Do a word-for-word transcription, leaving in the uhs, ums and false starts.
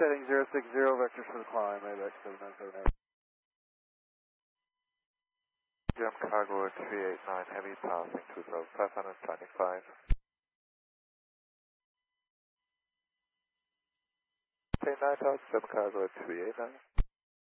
heading zero six zero, vectors for the climb, Maybach seven nine seven eight. Jam cargo three eight nine, heavy passing two thousand five hundred twenty-five. Say nine thousand, seven cargo three eight nine.